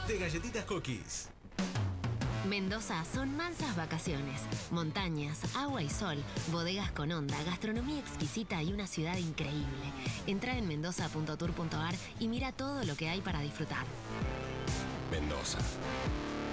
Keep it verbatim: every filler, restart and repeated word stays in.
de Galletitas Cookies. Mendoza son mansas vacaciones, montañas, agua y sol, bodegas con onda, gastronomía exquisita y una ciudad increíble. Entra en mendoza punto tour punto ar y mira todo lo que hay para disfrutar. Mendoza.